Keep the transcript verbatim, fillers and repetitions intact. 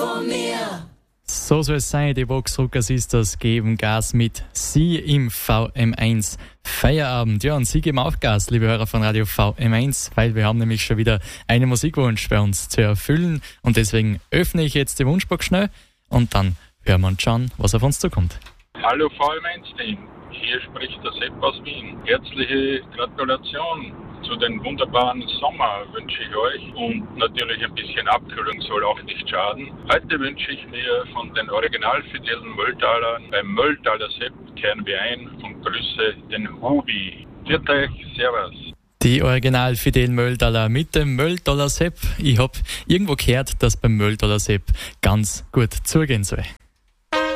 von mir. So soll es sein, die Boxrocker Sisters geben Gas mit Sie im V M eins Feierabend. Ja, und Sie geben auch Gas, liebe Hörer von Radio V M eins, weil wir haben nämlich schon wieder einen Musikwunsch bei uns zu erfüllen. Und deswegen öffne ich jetzt die Wunschbox schnell und dann hören wir uns schauen, was auf uns zukommt. Hallo V M eins-Team, hier spricht der Sepp aus Wien. Herzliche Gratulation zu den wunderbaren Sommer wünsche ich euch und natürlich ein bisschen Abkühlung soll auch nicht schaden. Heute wünsche ich mir von den originalfidelen Mölltalern beim Mölltaler Sepp kehren wir ein und grüße den Hubi. Viert euch, Servus. Die original fidelen Mölltaler mit dem Mölltaler Sepp. Ich hab irgendwo gehört, dass beim Mölltaler Sepp ganz gut zugehen soll.